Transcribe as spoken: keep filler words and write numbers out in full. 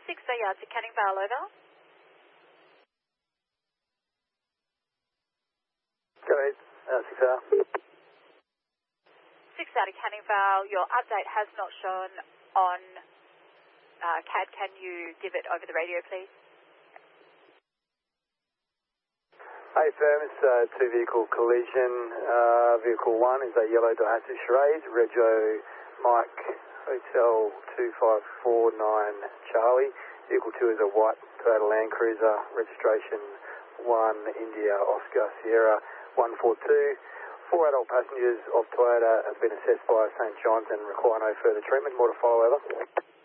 six yards to Canning Vale, over. Go ahead, uh, six hour. six out of Canning Vale, your update has not shown on uh, C A D. Can you give it over the radio, please? Hey firm, it's a two vehicle collision. Uh, vehicle one is a yellow Daihatsu Charade, Rego Mike Hotel two five four nine Charlie. Vehicle two is a white Toyota Land Cruiser, registration one India Oscar Sierra one four two. Four adult passengers of Toyota have been assessed by Saint John's and require no further treatment. More to follow, over.